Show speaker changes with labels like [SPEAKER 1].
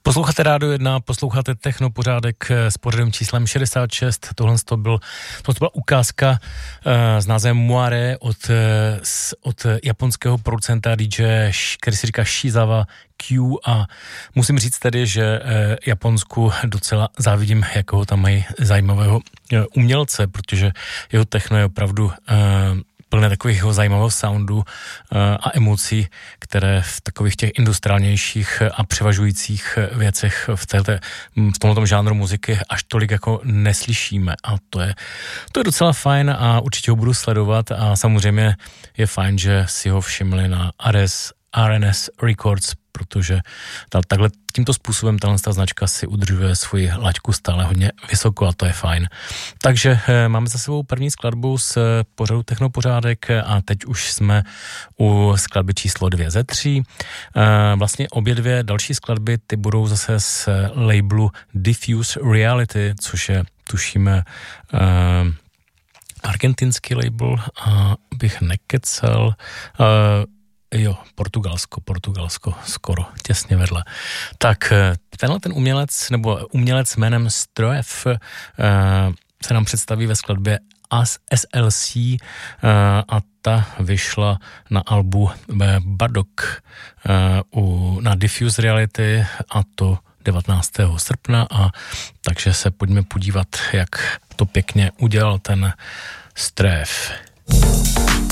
[SPEAKER 1] Posloucháte Rádio 1, posloucháte Technopořádek s pořadem číslem 66. Tohle to byla ukázka s názvem Moire od japonského producenta DJ, který si říká Shizawa Q, a musím říct tedy, že Japonsku docela závidím, jakého tam mají zajímavého umělce, protože jeho techno je opravdu plné takového zajímavého soundu a emocí, které v takových těch industriálnějších a převažujících věcech v tomto žánru muziky až tolik jako neslyšíme, a to je docela fajn a určitě ho budu sledovat, a samozřejmě je fajn, že si ho všimli na RNS Records, protože takhle tímto způsobem ta značka si udržuje svoji laťku stále hodně vysoko, a to je fajn. Takže máme za sebou první skladbu z pořadu Technopořádek a teď už jsme u skladby číslo 2 ze 3. Vlastně obě dvě další skladby, ty budou zase z labelu Diffuse Reality, což je, tušíme, argentinský label, a bych nekecal. Jo, Portugalsko, skoro, těsně vedle. Tak tenhle ten umělec jménem Stroef se nám představí ve skladbě SLC a ta vyšla na albu Badok na Diffuse Reality, a to 19. srpna, a takže se pojďme podívat, jak to pěkně udělal ten Stroef.